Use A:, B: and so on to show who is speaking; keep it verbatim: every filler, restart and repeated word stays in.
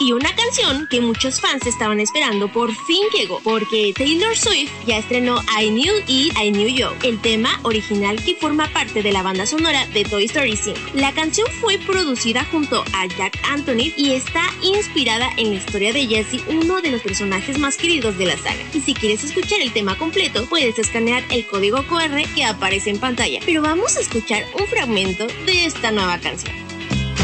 A: Y una canción que muchos fans estaban esperando por fin llegó, porque Taylor Swift ya estrenó I Knew It, I Knew You, el tema original que forma parte de la banda sonora de Toy Story cinco. La canción fue producida junto a Jack Antonoff y está inspirada en la historia de Jessie, uno de los personajes más queridos de la saga. Y si quieres escuchar el tema completo, puedes escanear el código Q R que aparece en pantalla. Pero vamos a escuchar un fragmento de esta nueva canción.